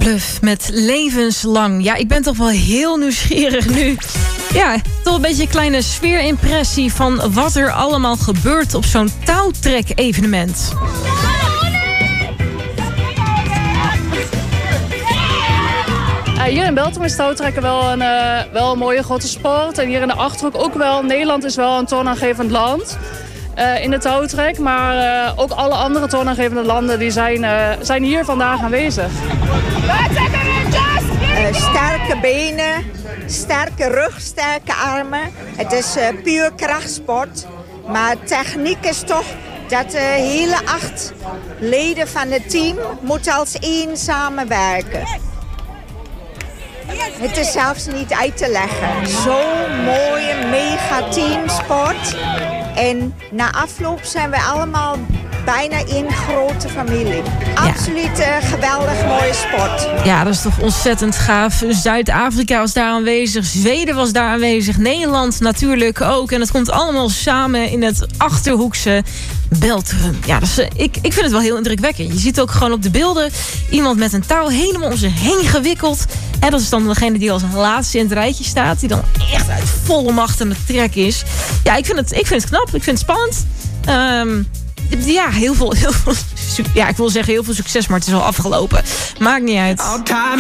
Bluff met Levenslang. Ja, ik ben toch wel heel nieuwsgierig nu. Ja, toch een beetje een kleine sfeerimpressie van wat er allemaal gebeurt op zo'n touwtrek-evenement. Hier in Beltrum is touwtrekken wel een mooie grote sport. En hier in de Achterhoek ook wel. Nederland is wel een toonaangevend land in de touwtrek. Maar ook alle andere toonaangevende landen die zijn hier vandaag aanwezig. Sterke benen, sterke rug, sterke armen. Het is puur krachtsport. Maar techniek is toch dat de hele 8 leden van het team moeten als één samenwerken. Het is zelfs niet uit te leggen. Zo'n mooie mega teamsport. En na afloop zijn we allemaal bijna één grote familie. Absoluut geweldig mooie sport. Ja, dat is toch ontzettend gaaf. Zuid-Afrika was daar aanwezig, Zweden was daar aanwezig, Nederland natuurlijk ook. En het komt allemaal samen in het Achterhoekse Beltrum. Ja, dus, ik vind het wel heel indrukwekkend. Je ziet ook gewoon op de beelden iemand met een touw helemaal om zich heen gewikkeld. En dat is dan degene die als laatste in het rijtje staat. Die dan echt uit volle macht aan het trek is. Ja, ik vind het knap. Ik vind het spannend. Ja, heel veel. Ja, ik wil zeggen heel veel succes, maar het is al afgelopen. Maakt niet uit.